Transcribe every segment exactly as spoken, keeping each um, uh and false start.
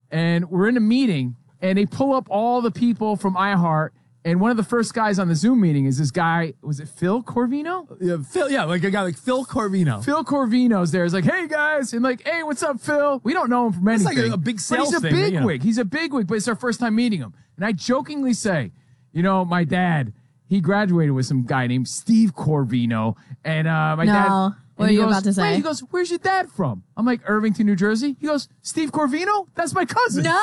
and we're in a meeting, and they pull up all the people from iHeart. And one of the first guys on the Zoom meeting is this guy, was it Phil Corvino? Yeah, Phil, yeah, like a guy like Phil Corvino. Phil Corvino's there. He's like, hey, guys. And like, hey, what's up, Phil? We don't know him from anything. It's like a, a big sales but he's a thing. bigwig. You know. He's a bigwig, but it's our first time meeting him. And I jokingly say, you know, my dad, he graduated with some guy named Steve Corvino. And uh, my no. dad... What are you goes, about to say? Wait, he goes, where's your dad from? I'm like, Irvington, New Jersey. He goes, Steve Corvino? That's my cousin. No!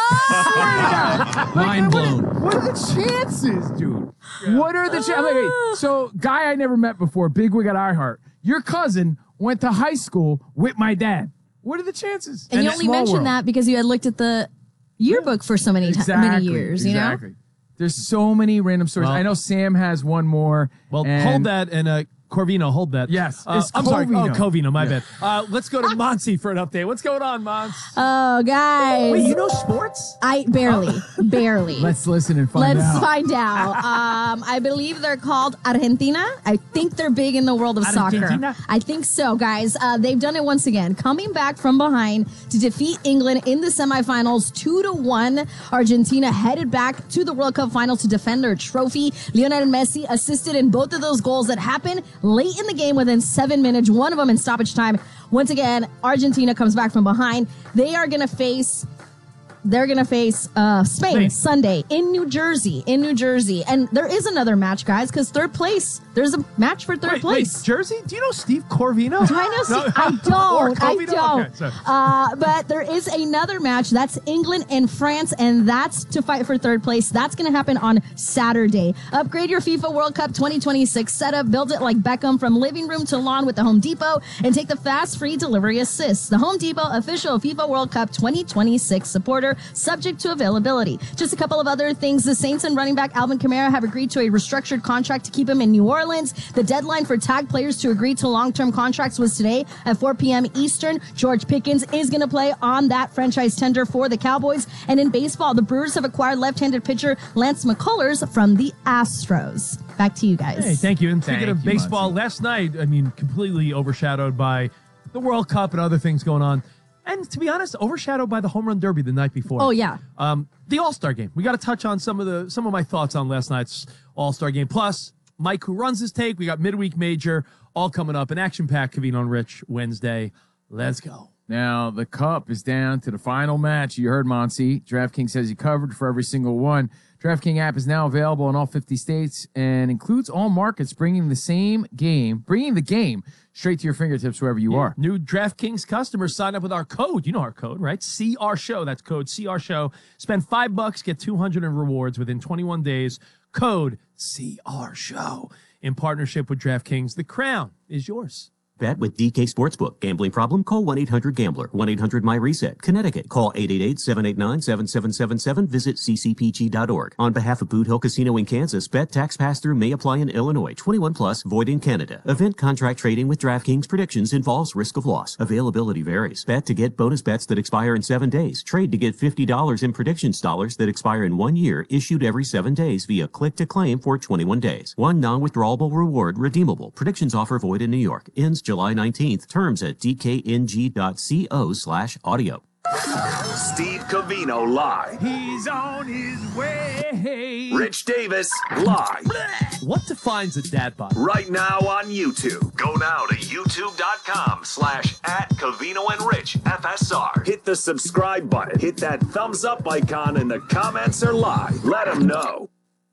like, Mind blown. What are, what are the chances, dude? Yeah. What are the chances? Like, wait, so, guy I never met before, bigwig at iHeart. Your cousin went to high school with my dad. What are the chances? And, and you only mentioned world. that because you had looked at the yearbook for so many exactly, many years, you exactly. know? There's so many random stories. Well, I know Sam has one more. Well, and hold that and uh, Corvino, hold that. Yes, uh, it's I'm sorry. Covino. Oh, Covino, my Yeah. bad. Uh, let's go to Monty for an update. What's going on, Mons? Oh, guys. Wait, you know sports? I barely, barely. Let's listen and find Let's out. find out. Um, I believe they're called Argentina. I think they're big in the world of Argentina? soccer. I think so, guys. Uh, they've done it once again, coming back from behind to defeat England in the semifinals, two to one. Argentina headed back to the World Cup final to defend their trophy. Lionel Messi assisted in both of those goals that happened late in the game within seven minutes. One of them in stoppage time. Once again, Argentina comes back from behind. They are going to face. They're going to face uh, Spain, Spain Sunday in New Jersey, in New Jersey. And there is another match, guys, because third place, there's a match for third wait, place. Wait, Jersey? Do you know Steve Corvino? Do I know Steve? No. I don't. I Corvino? don't. Okay, sorry. uh, but there is another match. That's England and France, and that's to fight for third place. That's going to happen on Saturday. Upgrade your FIFA World Cup twenty twenty-six setup. Build it like Beckham from living room to lawn with the Home Depot, and take the fast free delivery assist. The Home Depot, official FIFA World Cup twenty twenty-six supporter, subject to availability. Just a couple of other things. The Saints and running back Alvin Kamara have agreed to a restructured contract to keep him in New Orleans. The deadline for tag players to agree to long-term contracts was today at four p.m. Eastern. George Pickens is going to play on that franchise tender for the Cowboys. And in baseball, the Brewers have acquired left-handed pitcher Lance McCullers from the Astros. Back to you guys. Hey, thank you. And Thank speaking of you, baseball, Monty. last night, I mean, completely overshadowed by the World Cup and other things going on. And to be honest, overshadowed by the home run derby the night before. Oh, yeah. Um, the All-Star game. We got to touch on some of the some of my thoughts on last night's All-Star game. Plus, Mike, who runs his take. We got midweek major all coming up. An action-packed Covino and Rich Wednesday. Let's go. Now, the cup is down to the final match. You heard Monty. DraftKings says he covered for every single one. DraftKings app is now available in all fifty states and includes all markets, bringing the same game, bringing the game straight to your fingertips wherever you Yeah. are. New DraftKings customers sign up with our code. You know our code, right? C R Show. That's code C R Show. Spend five bucks, get two hundred in rewards within twenty-one days. Code C R Show. In partnership with DraftKings, the crown is yours. Bet with D K Sportsbook. Gambling problem? Call one eight hundred gambler. one eight hundred my reset. Connecticut. Call eight eight eight, seven eight nine, seven seven seven seven. Visit c c p g dot org. On behalf of Boot Hill Casino in Kansas, bet tax pass-through may apply in Illinois. twenty-one plus, void in Canada. Event contract trading with DraftKings predictions involves risk of loss. Availability varies. Bet to get bonus bets that expire in seven days. Trade to get fifty dollars in predictions dollars that expire in one year, issued every seven days via click to claim for twenty-one days. One non-withdrawable reward redeemable. Predictions offer void in New York. Ends July nineteenth. Terms at d k n g dot co slash audio. Steve Covino live. He's on his way. Rich Davis live. What defines a dad bod? Right now on YouTube. Go now to youtube.com slash at Covino and Rich F S R. Hit the subscribe button. Hit that thumbs up icon and the comments are live. Let them know.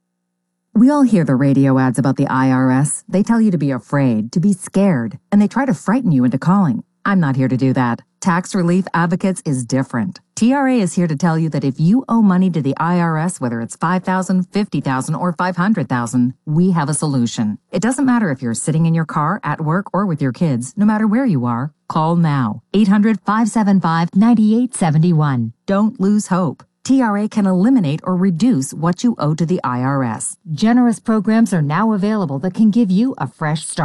We all hear the radio ads about the I R S. They tell you to be afraid, to be scared, and they try to frighten you into calling. I'm not here to do that. Tax Relief Advocates is different. T R A is here to tell you that if you owe money to the I R S, whether it's five thousand dollars, fifty thousand dollars, or five hundred thousand dollars, we have a solution. It doesn't matter if you're sitting in your car, at work, or with your kids. No matter where you are, call now. eight hundred, five seven five, nine eight seven one. Don't lose hope. T R A can eliminate or reduce what you owe to the I R S. Generous programs are now available that can give you a fresh start.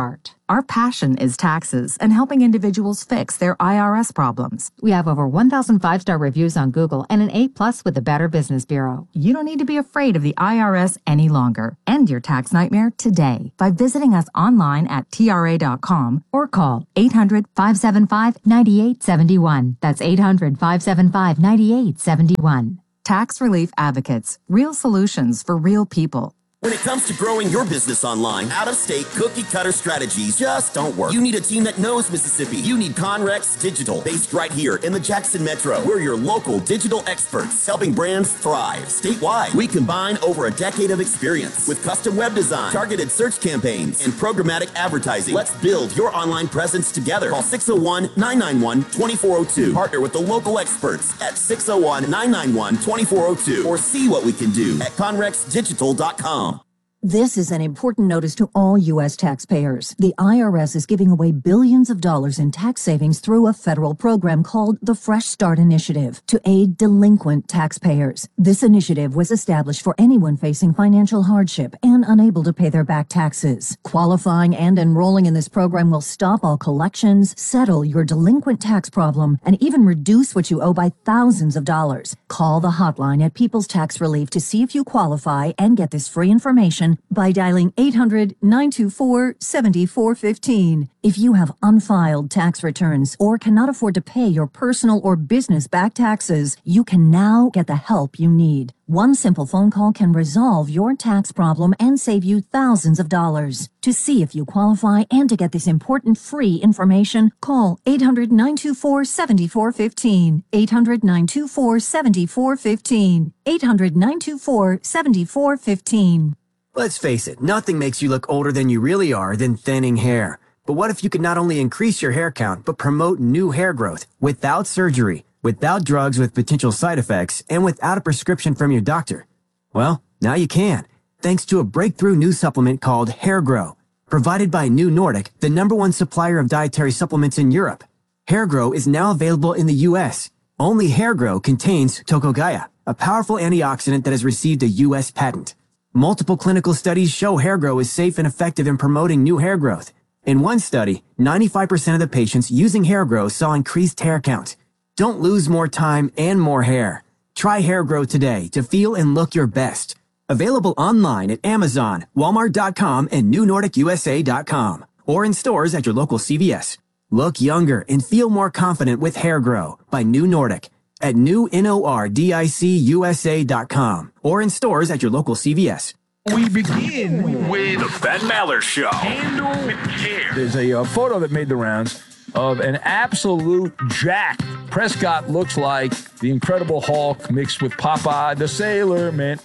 Our passion is taxes and helping individuals fix their I R S problems. We have over one thousand five-star reviews on Google and an A plus with the Better Business Bureau. You don't need to be afraid of the I R S any longer. End your tax nightmare today by visiting us online at T R A dot com or call eight hundred, five seven five, nine eight seven one. That's eight hundred, five seven five, nine eight seven one. Tax Relief Advocates. Real solutions for real people. When it comes to growing your business online, out-of-state cookie-cutter strategies just don't work. You need a team that knows Mississippi. You need Conrex Digital, based right here in the Jackson Metro. We're your local digital experts, helping brands thrive statewide. We combine over a decade of experience with custom web design, targeted search campaigns, and programmatic advertising. Let's build your online presence together. Call six oh one, nine nine one, two four oh two. Partner with the local experts at six oh one, nine nine one, two four oh two or see what we can do at conrex digital dot com. This is an important notice to all U S taxpayers. The I R S is giving away billions of dollars in tax savings through a federal program called the Fresh Start Initiative to aid delinquent taxpayers. This initiative was established for anyone facing financial hardship and unable to pay their back taxes. Qualifying and enrolling in this program will stop all collections, settle your delinquent tax problem, and even reduce what you owe by thousands of dollars. Call the hotline at People's Tax Relief to see if you qualify and get this free information by dialing eight hundred, nine two four, seven four one five. If you have unfiled tax returns or cannot afford to pay your personal or business back taxes, you can now get the help you need. One simple phone call can resolve your tax problem and save you thousands of dollars. To see if you qualify and to get this important free information, call eight hundred, nine two four, seven four one five. eight hundred, nine two four, seven four one five. eight hundred, nine two four, seven four one five. Let's face it, nothing makes you look older than you really are than thinning hair. But what if you could not only increase your hair count, but promote new hair growth without surgery, without drugs with potential side effects, and without a prescription from your doctor? Well, now you can, thanks to a breakthrough new supplement called Hair Grow, provided by New Nordic, the number one supplier of dietary supplements in Europe. Hair Grow is now available in the U S. Only Hair Grow contains Tocogaya, a powerful antioxidant that has received a U S patent. Multiple clinical studies show Hair Grow is safe and effective in promoting new hair growth. In one study, ninety-five percent of the patients using Hair Grow saw increased hair count. Don't lose more time and more hair. Try Hair Grow today to feel and look your best. Available online at Amazon, Walmart dot com, and New Nordic U S A dot com, or in stores at your local C V S. Look younger and feel more confident with Hair Grow by New Nordic at new nordic U S A dot com or in stores at your local C V S. We begin with the Ben Maller Show. Handle with care. There's a uh, photo that made the rounds of an absolute jack. Prescott looks like the Incredible Hulk mixed with Popeye the Sailor Man.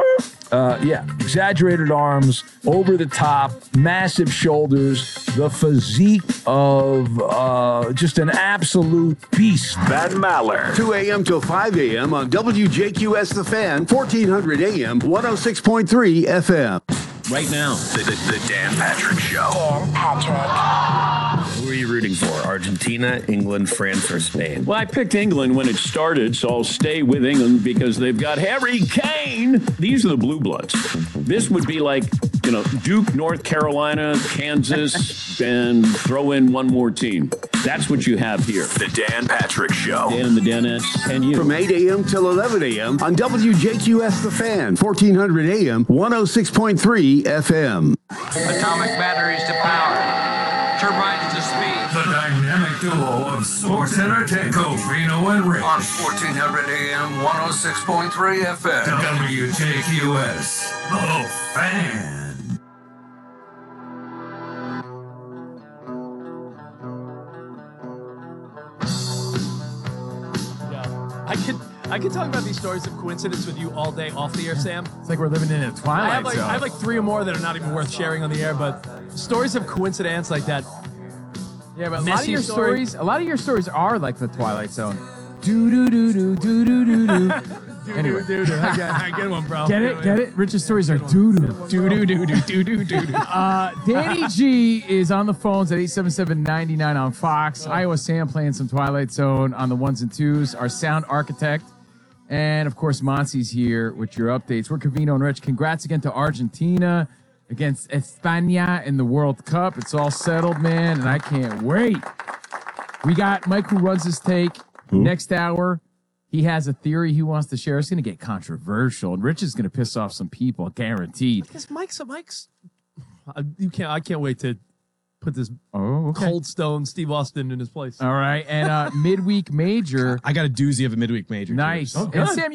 Uh, yeah, exaggerated arms, over the top, massive shoulders, the physique of uh, just an absolute beast. Ben Maller. two a.m. till five a.m. on W J Q S The Fan, fourteen hundred A M, one oh six point three F M. Right now, the, the, the Dan Patrick Show. Dan Patrick. Who are you rooting for? Argentina, England, France, or Spain? Well, I picked England when it started, so I'll stay with England because they've got Harry Kane. These are the Blue Bloods. This would be like, you know, Duke, North Carolina, Kansas, and throw in one more team. That's what you have here. The Dan Patrick Show. Dan and the Danettes and you. From eight a.m. till eleven a.m. on W J Q S The Fan, fourteen hundred A M, one oh six point three F M. Atomic batteries to power. Turbines to speed. The dynamic duo of Sports Entertainment, Covino and Rich. On fourteen hundred A M, one oh six point three F M. W J Q S, The Fan. I could I could talk about these stories of coincidence with you all day off the air, Sam. It's like we're living in a Twilight I have like Zone. I have like three or more that are not even worth sharing on the air, but stories of coincidence like that. Yeah, but a lot of Messy your story. stories, a lot of your stories are like the Twilight Zone. Do do do do do do do do. Anyway, dude, I get, I get one, bro. Get it? Get it? Rich's stories are doo doo doo doo doo doo doo doo doo. Uh, Danny G is on the phones at eight seven seven, nine nine on Fox. Oh. Iowa Sam playing some Twilight Zone on the ones and twos. Our sound architect. And, of course, Monsi's here with your updates. We're Covino and Rich. Congrats again to Argentina. against España in the World Cup. It's all settled, man, and I can't wait. We got Mike who runs his take. Who? Next hour, he has a theory he wants to share. It's going to get controversial, and Rich is going to piss off some people, guaranteed. Because Mike's, Mike's, uh, you can't, I can't wait to put this oh, okay. cold stone Steve Austin in his place. All right, and uh, midweek major. I got a doozy of a midweek major. Nice. Too. And Sam,